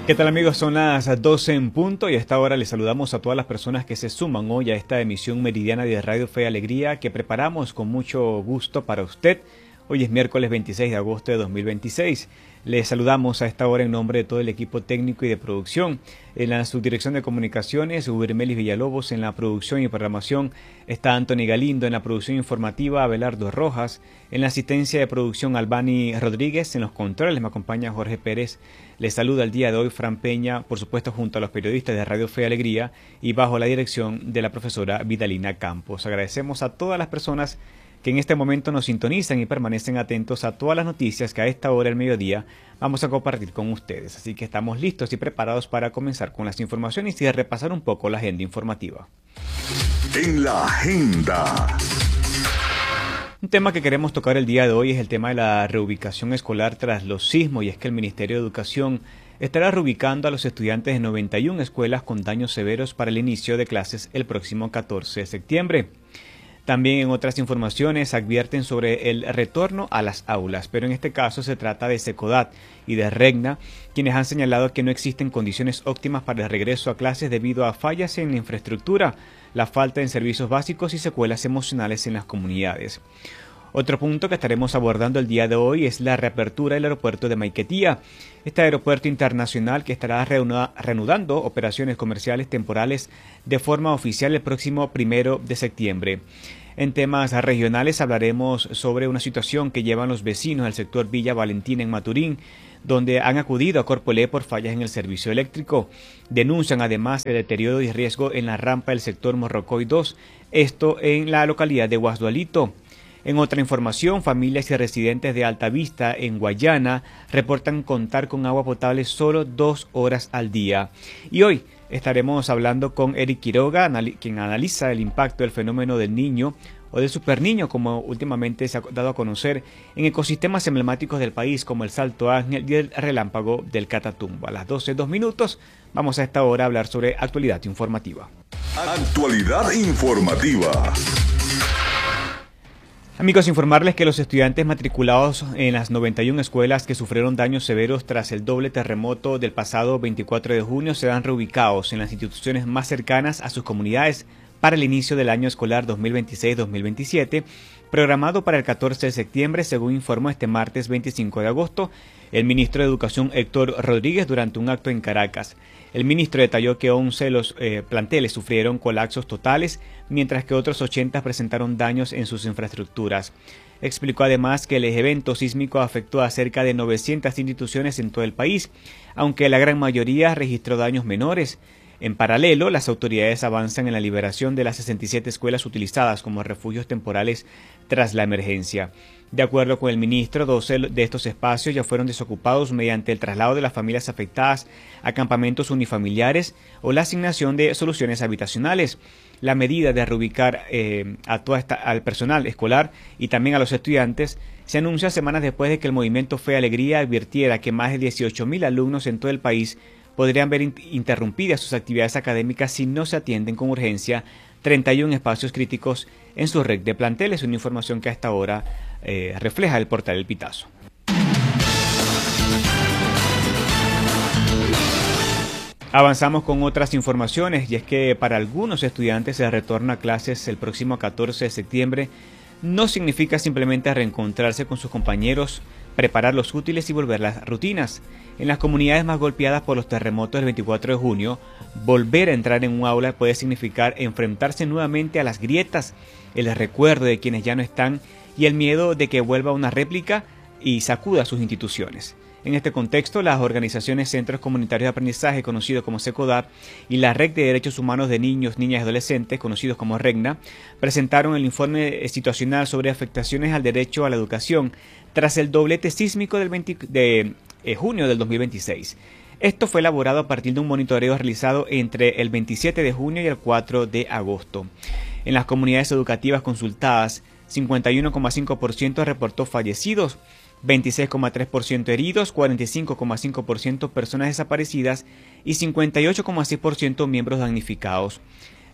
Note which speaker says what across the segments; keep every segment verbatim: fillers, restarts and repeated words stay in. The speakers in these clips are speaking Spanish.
Speaker 1: ¿Qué tal, amigos? Son las doce en punto y a esta hora les saludamos a todas las personas que se suman hoy a esta emisión meridiana de Radio Fe y Alegría que preparamos con mucho gusto para usted. Hoy es miércoles veintiséis de agosto de dos mil veintiséis. Les saludamos a esta hora en nombre de todo el equipo técnico y de producción. En la subdirección de comunicaciones, Ubermelis Villalobos. En la producción y programación está Anthony Galindo. En la producción informativa, Abelardo Rojas. En la asistencia de producción, Albani Rodríguez. En los controles me acompaña Jorge Pérez. Les saluda el día de hoy Fran Peña, por supuesto junto a los periodistas de Radio Fe y Alegría y bajo la dirección de la profesora Vidalina Campos. Agradecemos a todas las personas que en este momento nos sintonizan y permanecen atentos a todas las noticias que a esta hora del mediodía vamos a compartir con ustedes. Así que estamos listos y preparados para comenzar con las informaciones y de repasar un poco la agenda informativa.
Speaker 2: En la agenda.
Speaker 1: Un tema que queremos tocar el día de hoy es el tema de la reubicación escolar tras los sismos, y es que el Ministerio de Educación estará reubicando a los estudiantes de noventa y una escuelas con daños severos para el inicio de clases el próximo catorce de septiembre. También en otras informaciones advierten sobre el retorno a las aulas, pero en este caso se trata de Secodat y de Regna, quienes han señalado que no existen condiciones óptimas para el regreso a clases debido a fallas en la infraestructura, la falta de servicios básicos y secuelas emocionales en las comunidades. Otro punto que estaremos abordando el día de hoy es la reapertura del aeropuerto de Maiquetía, este aeropuerto internacional que estará reanudando operaciones comerciales temporales de forma oficial el próximo primero de septiembre. En temas regionales hablaremos sobre una situación que llevan los vecinos del sector Villa Valentina en Maturín, donde han acudido a Corpolé por fallas en el servicio eléctrico. Denuncian además el deterioro y riesgo en la rampa del sector Morrocoy dos, esto en la localidad de Guasdualito. En otra información, familias y residentes de Altavista, en Guayana, reportan contar con agua potable solo dos horas al día. Y hoy estaremos hablando con Eric Quiroga, quien analiza el impacto del fenómeno del niño o del superniño, como últimamente se ha dado a conocer, en ecosistemas emblemáticos del país como el Salto Ángel y el relámpago del Catatumbo. A las doce, dos minutos, vamos a esta hora a hablar sobre actualidad informativa.
Speaker 2: Actualidad informativa.
Speaker 1: Amigos, informarles que los estudiantes matriculados en las noventa y una escuelas que sufrieron daños severos tras el doble terremoto del pasado veinticuatro de junio serán reubicados en las instituciones más cercanas a sus comunidades para el inicio del año escolar dos mil veintiséis dos mil veintisiete, programado para el catorce de septiembre, según informó este martes veinticinco de agosto el ministro de Educación Héctor Rodríguez durante un acto en Caracas. El ministro detalló que once de los eh, planteles sufrieron colapsos totales, mientras que otros ochenta presentaron daños en sus infraestructuras. Explicó además que el evento sísmico afectó a cerca de novecientas instituciones en todo el país, aunque la gran mayoría registró daños menores. En paralelo, las autoridades avanzan en la liberación de las sesenta y siete escuelas utilizadas como refugios temporales tras la emergencia. De acuerdo con el ministro, doce de estos espacios ya fueron desocupados mediante el traslado de las familias afectadas a campamentos unifamiliares o la asignación de soluciones habitacionales. La medida de reubicar eh, a toda esta, al personal escolar y también a los estudiantes se anuncia semanas después de que el movimiento Fe y Alegría advirtiera que más de dieciocho mil alumnos en todo el país podrían ver interrumpidas sus actividades académicas si no se atienden con urgencia treinta y un espacios críticos en su red de planteles, una información que a esta hora eh, refleja el portal El Pitazo. Avanzamos con otras informaciones, y es que para algunos estudiantes el retorno a clases el próximo catorce de septiembre no significa simplemente reencontrarse con sus compañeros, preparar los útiles y volver las rutinas. En las comunidades más golpeadas por los terremotos del veinticuatro de junio, volver a entrar en un aula puede significar enfrentarse nuevamente a las grietas, el recuerdo de quienes ya no están y el miedo de que vuelva una réplica y sacuda sus instituciones. En este contexto, las organizaciones Centros Comunitarios de Aprendizaje, conocidos como Secodat, y la Red de Derechos Humanos de Niños, Niñas y Adolescentes, conocidos como Regna, presentaron el informe situacional sobre afectaciones al derecho a la educación tras el doblete sísmico del veinte de eh, junio del dos mil veintiséis. Esto fue elaborado a partir de un monitoreo realizado entre el veintisiete de junio y el cuatro de agosto. En las comunidades educativas consultadas, cincuenta y uno coma cinco por ciento reportó fallecidos, veintiséis coma tres por ciento heridos, cuarenta y cinco coma cinco por ciento personas desaparecidas y cincuenta y ocho coma seis por ciento miembros damnificados.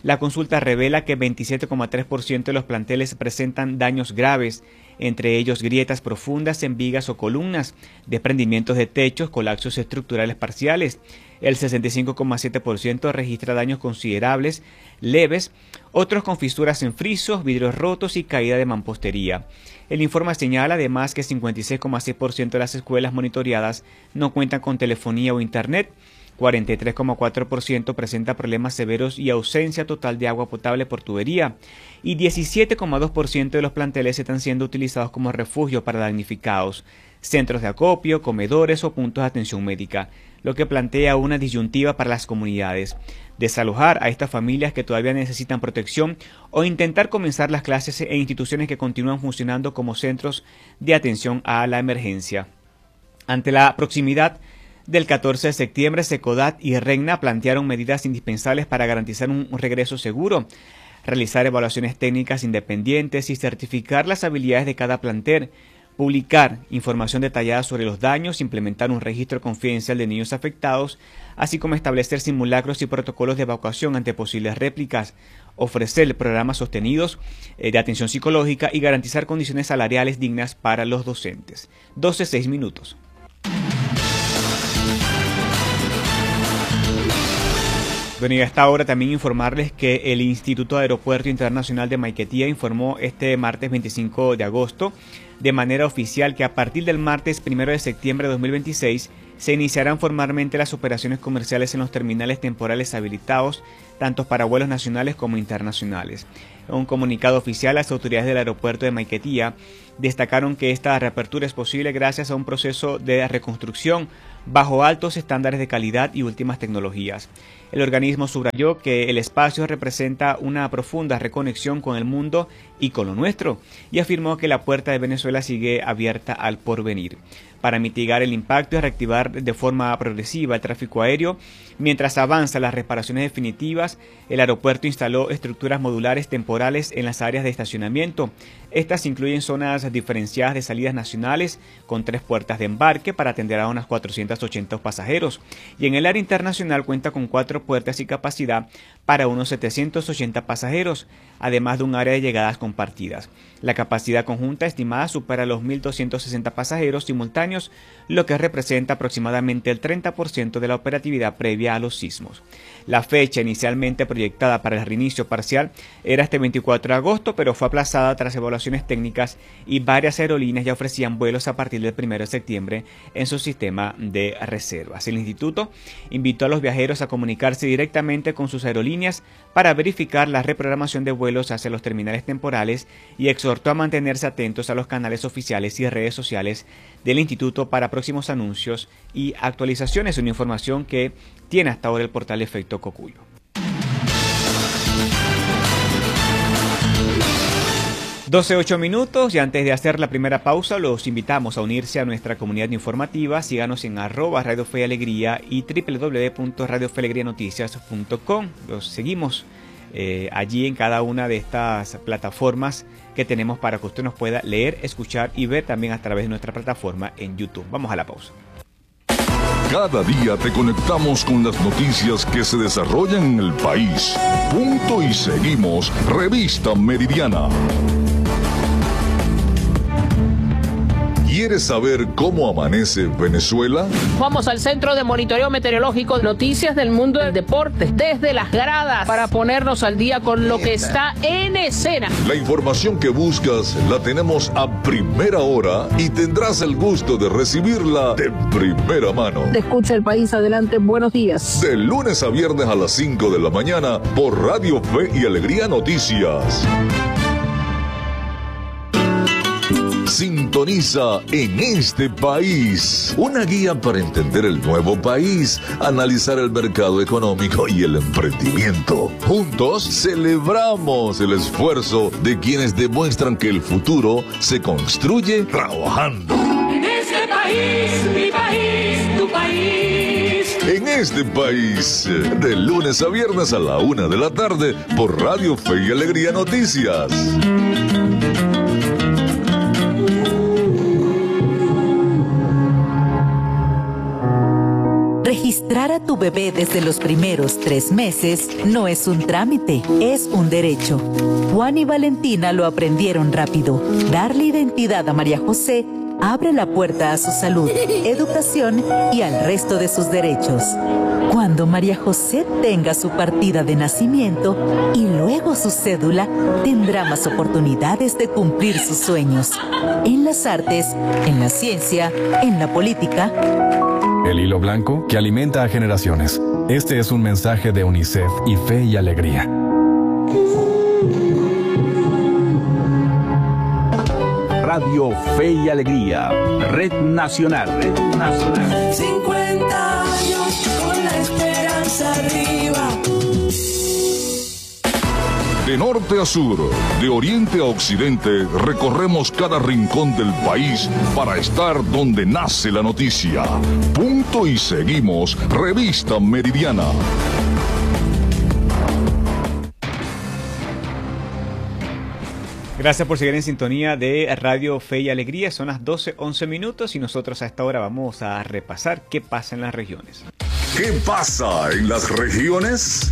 Speaker 1: La consulta revela que veintisiete coma tres por ciento de los planteles presentan daños graves, entre ellos grietas profundas en vigas o columnas, desprendimientos de techos, colapsos estructurales parciales. El sesenta y cinco coma siete por ciento registra daños considerables, leves, otros con fisuras en frisos, vidrios rotos y caída de mampostería. El informe señala además que cincuenta y seis coma seis por ciento de las escuelas monitoreadas no cuentan con telefonía o internet, cuarenta y tres coma cuatro por ciento presenta problemas severos y ausencia total de agua potable por tubería, y diecisiete coma dos por ciento de los planteles están siendo utilizados como refugio para damnificados, centros de acopio, comedores o puntos de atención médica, lo que plantea una disyuntiva para las comunidades: desalojar a estas familias que todavía necesitan protección o intentar comenzar las clases en instituciones que continúan funcionando como centros de atención a la emergencia. Ante la proximidad del catorce de septiembre, Secodat y Regna plantearon medidas indispensables para garantizar un regreso seguro, realizar evaluaciones técnicas independientes y certificar las habilidades de cada plantel, publicar información detallada sobre los daños, implementar un registro confidencial de niños afectados, así como establecer simulacros y protocolos de evacuación ante posibles réplicas, ofrecer programas sostenidos eh, de atención psicológica y garantizar condiciones salariales dignas para los docentes. doce, seis minutos. Bueno, y a esta hora también informarles que el Instituto de Aeropuerto Internacional de Maiquetía informó este martes veinticinco de agosto de manera oficial que a partir del martes primero de septiembre de dos mil veintiséis se iniciarán formalmente las operaciones comerciales en los terminales temporales habilitados, tanto para vuelos nacionales como internacionales. En un comunicado oficial, las autoridades del aeropuerto de Maiquetía destacaron que esta reapertura es posible gracias a un proceso de reconstrucción bajo altos estándares de calidad y últimas tecnologías. El organismo subrayó que el espacio representa una profunda reconexión con el mundo y con lo nuestro, y afirmó que la puerta de Venezuela sigue abierta al porvenir. Para mitigar el impacto y reactivar de forma progresiva el tráfico aéreo, mientras avanzan las reparaciones definitivas, el aeropuerto instaló estructuras modulares temporales en las áreas de estacionamiento. Estas incluyen zonas diferenciadas de salidas nacionales con tres puertas de embarque para atender a unos cuatrocientos ochenta pasajeros, y en el área internacional cuenta con cuatro puertas y capacidad para unos setecientos ochenta pasajeros, además de un área de llegadas compartidas. La capacidad conjunta estimada supera los mil doscientos sesenta pasajeros simultáneos, lo que representa aproximadamente el treinta por ciento de la operatividad previa a los sismos. La fecha inicialmente proyectada para el reinicio parcial era este veinticuatro de agosto, pero fue aplazada tras evaluaciones técnicas y varias aerolíneas ya ofrecían vuelos a partir del primero de septiembre en su sistema de reservas. El instituto invitó a los viajeros a comunicarse directamente con sus aerolíneas para verificar la reprogramación de vuelos hacia los terminales temporales y exhortó a mantenerse atentos a los canales oficiales y redes sociales del instituto para próximos anuncios y actualizaciones. Una información que tiene hasta ahora el portal Efecto Cocuyo. doce, ocho minutos, y antes de hacer la primera pausa los invitamos a unirse a nuestra comunidad informativa. Síganos en arroba Radio Fe y Alegría y doble u doble u doble u punto radio fe alegría noticias punto com. Los seguimos eh, allí en cada una de estas plataformas que tenemos para que usted nos pueda leer, escuchar y ver también a través de nuestra plataforma en YouTube. Vamos a la pausa.
Speaker 2: Cada día te conectamos con las noticias que se desarrollan en el país. Punto y seguimos. Revista Meridiana. ¿Quieres saber cómo amanece Venezuela?
Speaker 3: Vamos al Centro de Monitoreo Meteorológico, noticias del mundo del deporte, desde las gradas, para ponernos al día con lo que está en escena.
Speaker 2: La información que buscas la tenemos a primera hora y tendrás el gusto de recibirla de primera mano.
Speaker 3: Te escucha el país, adelante, buenos días.
Speaker 2: De lunes a viernes a las cinco de la mañana por Radio Fe y Alegría Noticias. Sintoniza En Este País, una guía para entender el nuevo país, analizar el mercado económico y el emprendimiento. Juntos celebramos el esfuerzo de quienes demuestran que el futuro se construye trabajando.
Speaker 4: En este país, mi país, tu país.
Speaker 2: En Este País, de lunes a viernes a la una de la tarde por Radio Fe y Alegría Noticias.
Speaker 5: Registrar a tu bebé desde los primeros tres meses no es un trámite, es un derecho. Juan y Valentina lo aprendieron rápido. Darle identidad a María José abre la puerta a su salud, educación y al resto de sus derechos. Cuando María José tenga su partida de nacimiento y luego su cédula, tendrá más oportunidades de cumplir sus sueños. En las artes, en la ciencia, en la política.
Speaker 6: El hilo blanco que alimenta a generaciones. Este es un mensaje de UNICEF y Fe y Alegría.
Speaker 7: Radio Fe y Alegría, Red Nacional, Red Nacional.
Speaker 4: cincuenta años con la esperanza arriba.
Speaker 2: De norte a sur, de oriente a occidente, recorremos cada rincón del país para estar donde nace la noticia. Punto y seguimos, Revista Meridiana.
Speaker 1: Gracias por seguir en sintonía de Radio Fe y Alegría. Son las doce once minutos y nosotros a esta hora vamos a repasar qué pasa en las regiones.
Speaker 2: ¿Qué pasa en las regiones?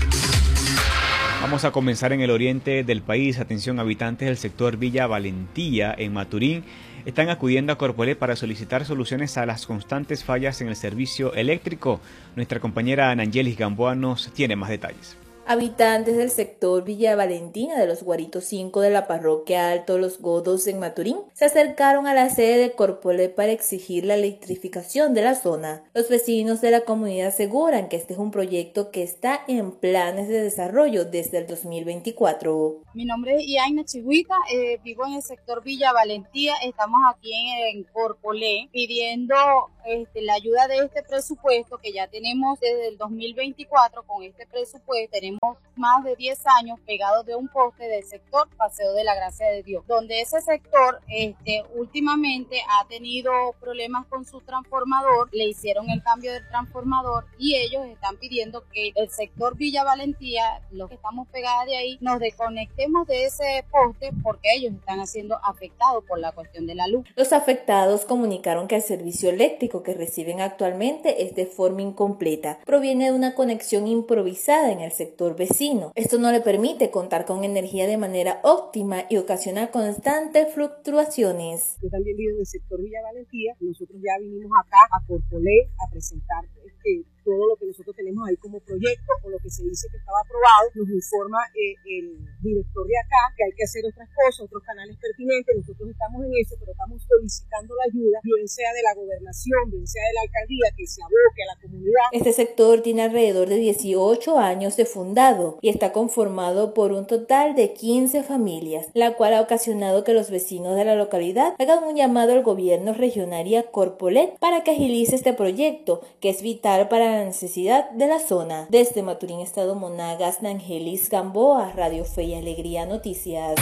Speaker 1: Vamos a comenzar en el oriente del país. Atención, habitantes del sector Villa Valentía, en Maturín, están acudiendo a Corpoelec para solicitar soluciones a las constantes fallas en el servicio eléctrico. Nuestra compañera Anangelis Gamboa nos tiene más detalles.
Speaker 8: Habitantes del sector Villa Valentina de los Guaritos cinco de la parroquia Alto Los Godos en Maturín se acercaron a la sede de Corpoelec para exigir la electrificación de la zona. Los vecinos de la comunidad aseguran que este es un proyecto que está en planes de desarrollo desde el dos mil veinticuatro.
Speaker 9: Mi nombre es Iaina Chihuita, eh, vivo en el sector Villa Valentía. Estamos aquí en, en Corpoelec pidiendo este, la ayuda de este presupuesto que ya tenemos desde el dos mil veinticuatro. Con este presupuesto tenemos más de diez años pegados de un poste del sector Paseo de la Gracia de Dios, donde ese sector este, últimamente ha tenido problemas con su transformador. Le hicieron el cambio del transformador y ellos están pidiendo que el sector Villa Valentía, los que estamos pegados de ahí, nos desconectemos de ese poste porque ellos están siendo afectados por la cuestión de la luz.
Speaker 8: Los afectados comunicaron que el servicio eléctrico que reciben actualmente es de forma incompleta. Proviene de una conexión improvisada en el sector vecino. Esto no le permite contar con energía de manera óptima y ocasiona constantes fluctuaciones.
Speaker 10: Yo también vivo en el sector Villa Valentía. Nosotros ya vinimos acá a Corpoelec a presentar este, todo lo que nosotros tenemos ahí como proyecto o lo que se dice que estaba aprobado. Nos informa eh, el director de acá que hay que hacer otras cosas, otros canales pertinentes. Nosotros estamos en eso, pero estamos solicitando la ayuda, bien sea de la gobernación, bien sea de la alcaldía, que se aboque a la comunidad.
Speaker 8: Este sector tiene alrededor de dieciocho años de fundado y está conformado por un total de quince familias, la cual ha ocasionado que los vecinos de la localidad hagan un llamado al gobierno regional y a Corpoelec para que agilice este proyecto, que es vital para la necesidad de la zona. Desde Maturín, Estado Monagas, Anangelis Gamboa, Radio Fe y Alegría Noticias.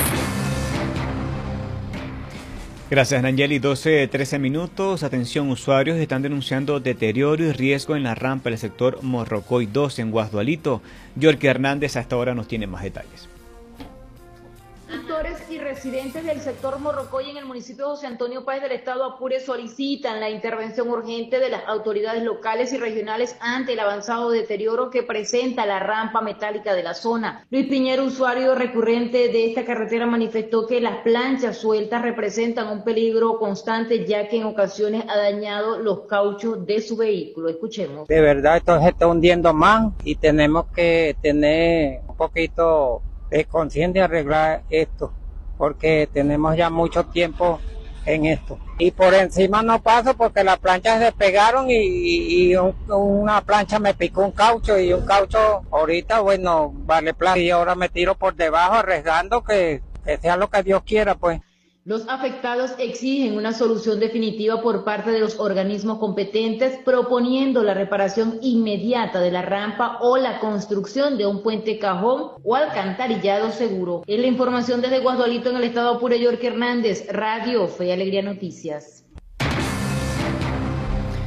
Speaker 1: Gracias, Anangeli. doce trece minutos. Atención, usuarios están denunciando deterioro y riesgo en la rampa del sector Morrocoy dos en Guasdualito. Yorky Hernández a esta hora nos tiene más detalles.
Speaker 11: Conductores y residentes del sector Morrocoy en el municipio de José Antonio Páez del estado Apure solicitan la intervención urgente de las autoridades locales y regionales ante el avanzado deterioro que presenta la rampa metálica de la zona. Luis Piñero, usuario recurrente de esta carretera, manifestó que las planchas sueltas representan un peligro constante, ya que en ocasiones ha dañado los cauchos de su vehículo. Escuchemos.
Speaker 12: De verdad, esto se está hundiendo más y tenemos que tener un poquito de conciencia de arreglar esto, porque tenemos ya mucho tiempo en esto. Y por encima no paso porque las planchas se pegaron y, y, y un, una plancha me picó un caucho y un caucho ahorita, bueno, vale plata. Y ahora me tiro por debajo arriesgando que, que sea lo que Dios quiera, pues.
Speaker 11: Los afectados exigen una solución definitiva por parte de los organismos competentes, proponiendo la reparación inmediata de la rampa o la construcción de un puente cajón o alcantarillado seguro. Es la información desde Guasdualito en el estado Apure. Yorky Hernández, Radio Fe y Alegría Noticias.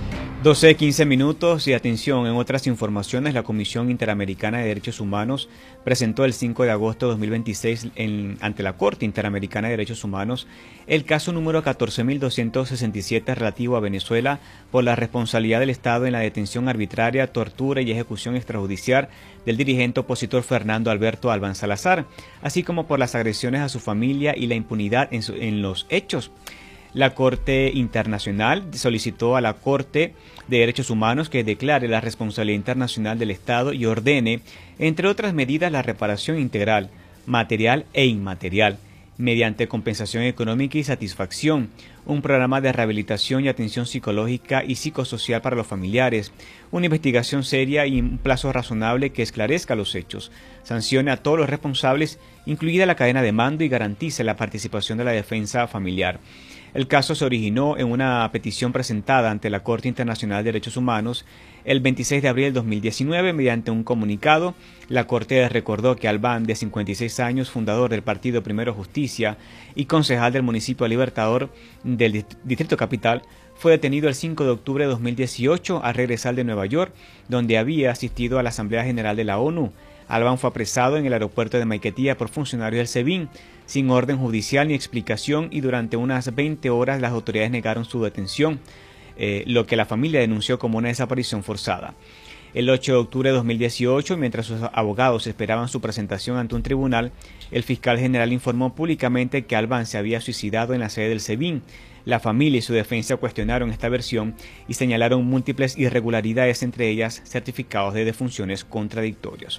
Speaker 1: doce quince minutos y atención, en otras informaciones, la Comisión Interamericana de Derechos Humanos presentó el cinco de agosto de dos mil veintiséis en, ante la Corte Interamericana de Derechos Humanos el caso número catorce mil doscientos sesenta y siete relativo a Venezuela por la responsabilidad del Estado en la detención arbitraria, tortura y ejecución extrajudicial del dirigente opositor Fernando Alberto Albán Salazar, así como por las agresiones a su familia y la impunidad en, su, en los hechos. La Corte Internacional solicitó a la Corte de Derechos Humanos que declare la responsabilidad internacional del Estado y ordene, entre otras medidas, la reparación integral, material e inmaterial, mediante compensación económica y satisfacción, un programa de rehabilitación y atención psicológica y psicosocial para los familiares, una investigación seria y un plazo razonable que esclarezca los hechos, sancione a todos los responsables, incluida la cadena de mando, y garantice la participación de la defensa familiar. El caso se originó en una petición presentada ante la Corte Internacional de Derechos Humanos el veintiséis de abril de dos mil diecinueve. Mediante un comunicado, la Corte recordó que Albán, de cincuenta y seis años, fundador del partido Primero Justicia y concejal del municipio Libertador del Distrito Capital, fue detenido el cinco de octubre de dos mil dieciocho al regresar de Nueva York, donde había asistido a la Asamblea General de la ONU. Albán fue apresado en el aeropuerto de Maiquetía por funcionarios del SEBIN, sin orden judicial ni explicación, y durante unas veinte horas las autoridades negaron su detención, eh, lo que la familia denunció como una desaparición forzada. El ocho de octubre de dos mil dieciocho, mientras sus abogados esperaban su presentación ante un tribunal, el fiscal general informó públicamente que Albán se había suicidado en la sede del SEBIN. La familia y su defensa cuestionaron esta versión y señalaron múltiples irregularidades, entre ellas certificados de defunciones contradictorios.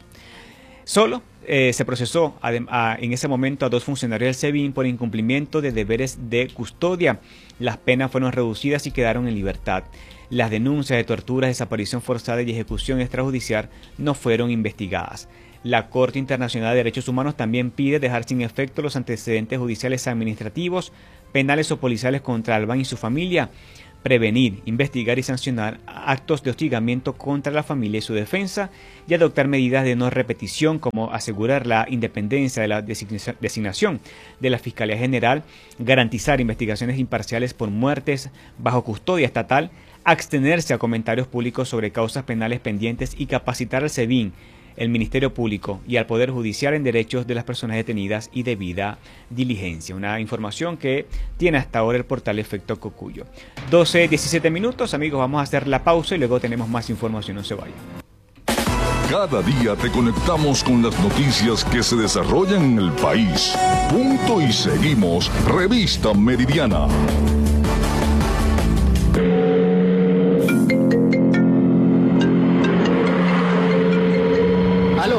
Speaker 1: Solo eh, se procesó a, a, en ese momento a dos funcionarios del SEBIN por incumplimiento de deberes de custodia. Las penas fueron reducidas y quedaron en libertad. Las denuncias de tortura, desaparición forzada y ejecución extrajudicial no fueron investigadas. La Corte Internacional de Derechos Humanos también pide dejar sin efecto los antecedentes judiciales administrativos, penales o policiales contra Albán y su familia, prevenir, investigar y sancionar actos de hostigamiento contra la familia y su defensa, y adoptar medidas de no repetición, como asegurar la independencia de la designación de la Fiscalía General, garantizar investigaciones imparciales por muertes bajo custodia estatal, abstenerse a comentarios públicos sobre causas penales pendientes y capacitar al SEBIN, el Ministerio Público y al Poder Judicial en derechos de las personas detenidas y debida diligencia. Una información que tiene hasta ahora el portal Efecto Cocuyo. doce diecisiete minutos, amigos, vamos a hacer la pausa y luego tenemos más información, no se vayan.
Speaker 2: Cada día te conectamos con las noticias que se desarrollan en el país. Punto y seguimos. Revista Meridiana.
Speaker 3: Aló.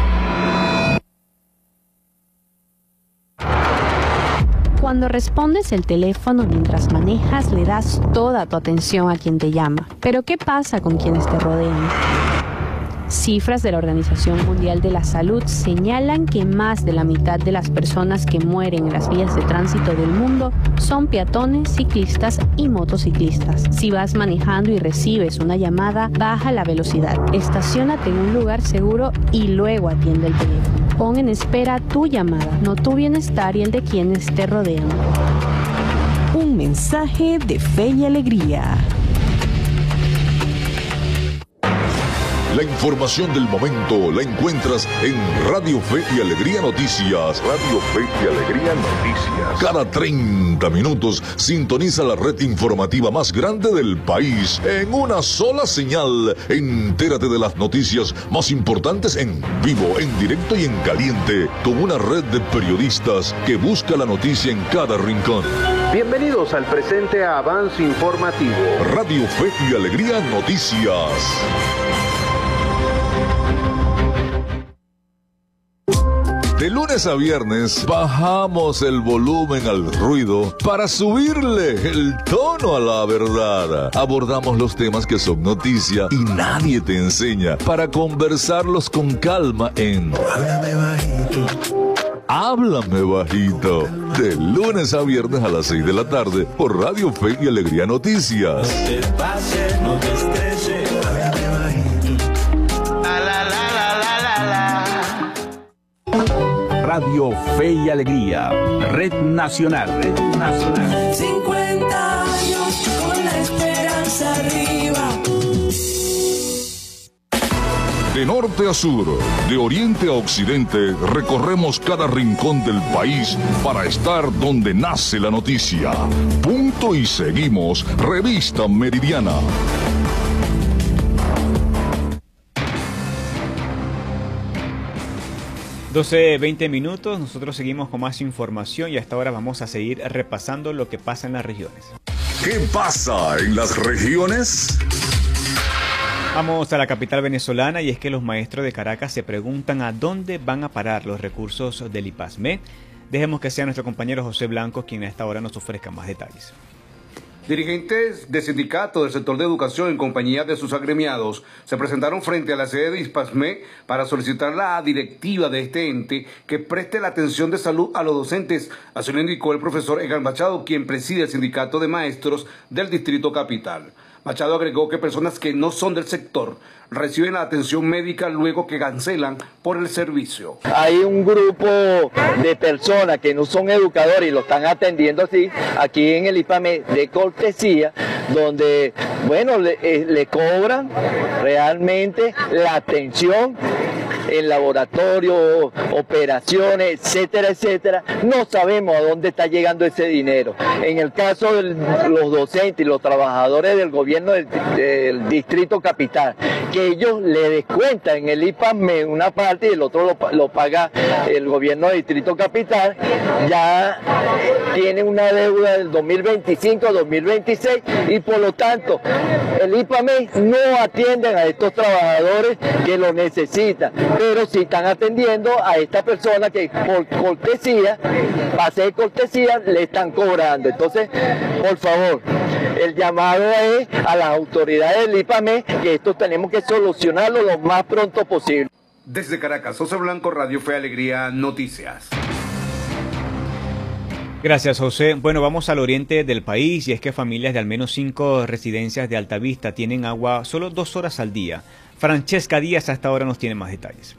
Speaker 13: Cuando respondes el teléfono mientras manejas, le das toda tu atención a quien te llama. Pero ¿qué pasa con quienes te rodean? Cifras de la Organización Mundial de la Salud señalan que más de la mitad de las personas que mueren en las vías de tránsito del mundo son peatones, ciclistas y motociclistas. Si vas manejando y recibes una llamada, baja la velocidad, estaciónate en un lugar seguro y luego atiende el teléfono. Pon en espera tu llamada, no tu bienestar y el de quienes te rodean.
Speaker 5: Un mensaje de fe y alegría.
Speaker 2: La información del momento la encuentras en Radio Fe y Alegría Noticias. Radio Fe y Alegría Noticias. Cada treinta minutos sintoniza la red informativa más grande del país en una sola señal. Entérate de las noticias más importantes en vivo, en directo y en caliente, con una red de periodistas que busca la noticia en cada rincón.
Speaker 14: Bienvenidos al presente avance informativo.
Speaker 2: Radio Fe y Alegría Noticias. De lunes a viernes bajamos el volumen al ruido para subirle el tono a la verdad. Abordamos los temas que son noticia y nadie te enseña, para conversarlos con calma en Háblame Bajito. Háblame Bajito. De lunes a viernes a las seis de la tarde por Radio Fe y Alegría Noticias.
Speaker 4: No te pases, no te estreses. Háblame bajito. La, la, la, la, la, la, la.
Speaker 7: Radio Fe y Alegría, Red Nacional, Red Nacional.
Speaker 4: cincuenta años con la esperanza más arriba.
Speaker 2: De norte a sur, de oriente a occidente, recorremos cada rincón del país para estar donde nace la noticia. Punto y seguimos, Revista Meridiana.
Speaker 1: doce veinte minutos, nosotros seguimos con más información y hasta ahora vamos a seguir repasando lo que pasa en las regiones.
Speaker 2: ¿Qué pasa en las regiones?
Speaker 1: Vamos a la capital venezolana y es que los maestros de Caracas se preguntan a dónde van a parar los recursos del IPASME. Dejemos que sea nuestro compañero José Blanco quien a esta hora nos ofrezca más detalles.
Speaker 14: Dirigentes de sindicatos del sector de educación en compañía de sus agremiados se presentaron frente a la sede de IPASME para solicitar la directiva de este ente que preste la atención de salud a los docentes. Así lo indicó el profesor Edgar Machado, quien preside el sindicato de maestros del Distrito Capital. Machado agregó que personas que no son del sector reciben la atención médica luego que cancelan por el servicio.
Speaker 15: Hay un grupo de personas que no son educadores y lo están atendiendo así, aquí en el IPASME de cortesía, donde, bueno, le, eh, le cobran realmente la atención en laboratorio, operaciones, etcétera, etcétera. No sabemos a dónde está llegando ese dinero. En el caso de los docentes y los trabajadores del gobierno del, del Distrito Capital, que ellos le descuentan en el IPASME una parte y el otro lo, lo paga el gobierno del Distrito Capital, ya tiene una deuda del dos mil veinticinco dos mil veintiséis y por lo tanto el IPASME no atienden a estos trabajadores que lo necesitan, pero sí están atendiendo a esta persona que por cortesía, pase de cortesía, le están cobrando. Entonces, por favor, el llamado es a las autoridades del IPASME que esto tenemos que solucionarlo lo más pronto posible.
Speaker 14: Desde Caracas, José Blanco, Radio Fe Alegría Noticias.
Speaker 1: Gracias, José. Bueno, vamos al oriente del país y es que familias de al menos cinco residencias de Altavista tienen agua solo dos horas al día. Francesca Díaz hasta ahora nos tiene más detalles.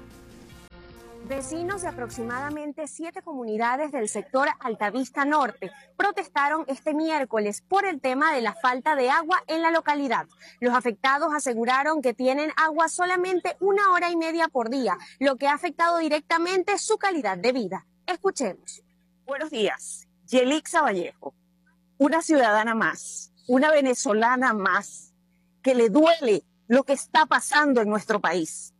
Speaker 16: Vecinos de aproximadamente siete comunidades del sector Altavista Norte protestaron este miércoles por el tema de la falta de agua en la localidad. Los afectados aseguraron que tienen agua solamente una hora y media por día, lo que ha afectado directamente su calidad de vida. Escuchemos.
Speaker 17: Buenos días, Yelixa Vallejo, una ciudadana más, una venezolana más, que le duele lo que está pasando en nuestro país.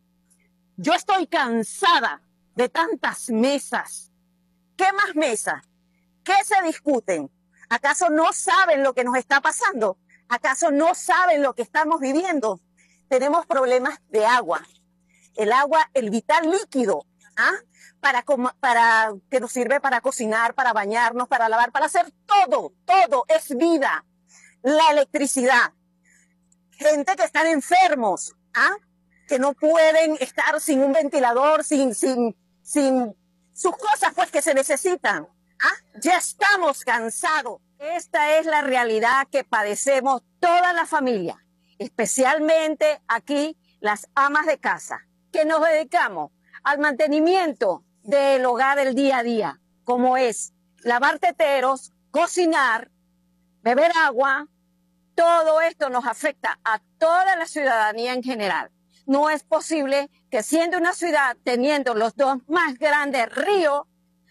Speaker 17: Yo estoy cansada de tantas mesas. ¿Qué más mesas? ¿Qué se discuten? ¿Acaso no saben lo que nos está pasando? ¿Acaso no saben lo que estamos viviendo? Tenemos problemas de agua. El agua, el vital líquido, ¿ah? Para, para, que nos sirve para cocinar, para bañarnos, para lavar, para hacer todo, todo es vida. La electricidad. Gente que están enfermos, ¿ah? Que no pueden estar sin un ventilador, sin, sin, sin sus cosas pues que se necesitan. ¿Ah? Ya estamos cansados. Esta es la realidad que padecemos toda la familia, especialmente aquí las amas de casa, que nos dedicamos al mantenimiento del hogar del día a día, como es lavar teteros, cocinar, beber agua. Todo esto nos afecta a toda la ciudadanía en general. No es posible que siendo una ciudad, teniendo los dos más grandes ríos,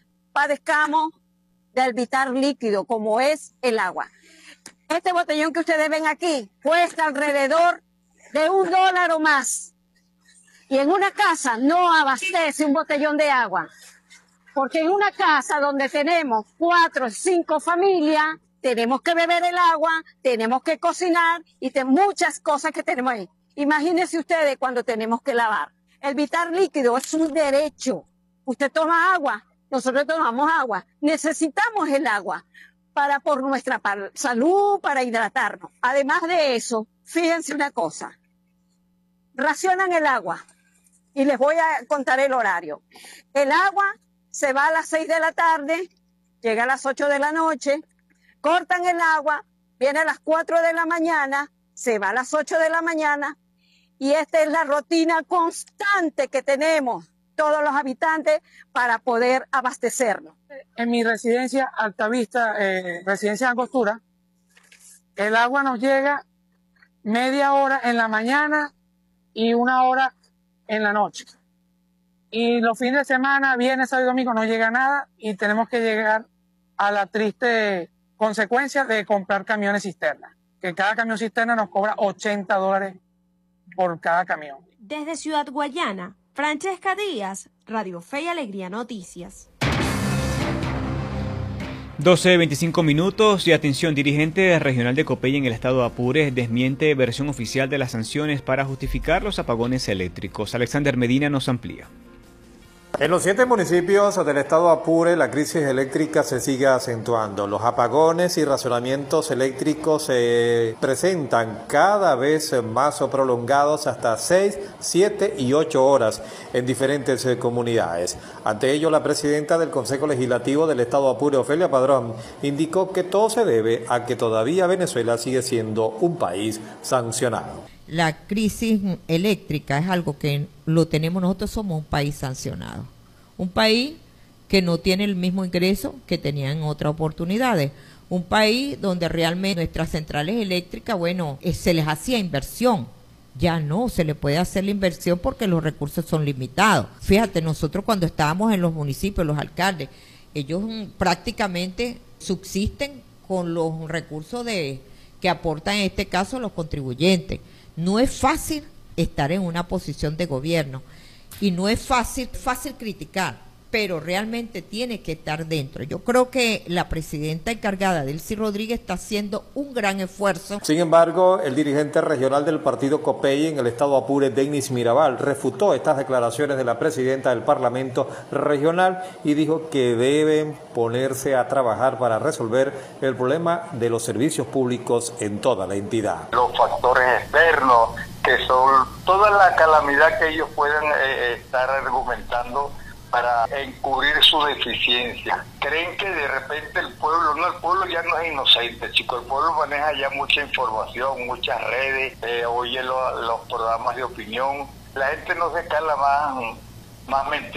Speaker 17: padezcamos del vital líquido, como es el agua. Este botellón que ustedes ven aquí cuesta alrededor de un dólar o más. Y en una casa no abastece un botellón de agua. Porque en una casa donde tenemos cuatro o cinco familias, tenemos que beber el agua, tenemos que cocinar y de muchas cosas que tenemos ahí. Imagínense ustedes cuando tenemos que lavar. El vital líquido es un derecho. Usted toma agua, nosotros tomamos agua. Necesitamos el agua para por nuestra salud, para hidratarnos. Además de eso, fíjense una cosa. Racionan el agua y les voy a contar el horario. El agua se va a las seis de la tarde, llega a las ocho de la noche, cortan el agua, viene a las cuatro de la mañana, se va a las ocho de la mañana y esta es la rutina constante que tenemos todos los habitantes para poder abastecernos.
Speaker 18: En mi residencia Altavista, eh, residencia de Angostura, el agua nos llega media hora en la mañana y una hora en la noche. Y los fines de semana, viernes, sábado y domingo, no llega nada y tenemos que llegar a la triste consecuencia de comprar camiones cisterna, que cada camión cisterna nos cobra ochenta dólares por cada camión.
Speaker 16: Desde Ciudad Guayana, Francesca Díaz, Radio Fe y Alegría Noticias.
Speaker 1: doce veinticinco minutos y atención, dirigente regional de Copey en el estado de Apure desmiente versión oficial de las sanciones para justificar los apagones eléctricos. Alexander Medina nos amplía.
Speaker 19: En los siete municipios del estado Apure la crisis eléctrica se sigue acentuando. Los apagones y racionamientos eléctricos se presentan cada vez más prolongados hasta seis, siete y ocho horas en diferentes comunidades. Ante ello, la presidenta del Consejo Legislativo del estado Apure, Ofelia Padrón, indicó que todo se debe a que todavía Venezuela sigue siendo un país sancionado.
Speaker 20: La crisis eléctrica es algo que lo tenemos nosotros, somos un país sancionado, un país que no tiene el mismo ingreso que tenía en otras oportunidades, un país donde realmente nuestras centrales eléctricas, bueno, eh, se les hacía inversión, ya no se le puede hacer la inversión porque los recursos son limitados. Fíjate, nosotros cuando estábamos en los municipios, los alcaldes, ellos mm, prácticamente subsisten con los recursos de que aportan en este caso los contribuyentes. No es fácil estar en una posición de gobierno y no es fácil, fácil criticar, pero realmente tiene que estar dentro. Yo creo que la presidenta encargada, Delcy Rodríguez, está haciendo un gran esfuerzo.
Speaker 19: Sin embargo, el dirigente regional del partido Copey en el estado Apure, Denis Mirabal, refutó estas declaraciones de la presidenta del Parlamento Regional y dijo que deben ponerse a trabajar para resolver el problema de los servicios públicos en toda la entidad.
Speaker 21: Los factores externos, que son toda la calamidad que ellos puedan eh, estar argumentando para encubrir su deficiencia. Creen que de repente el pueblo, no, el pueblo ya no es inocente, chicos, el pueblo maneja ya mucha información, muchas redes, eh, oye lo, los programas de opinión, la gente no se cala más, más mentiras.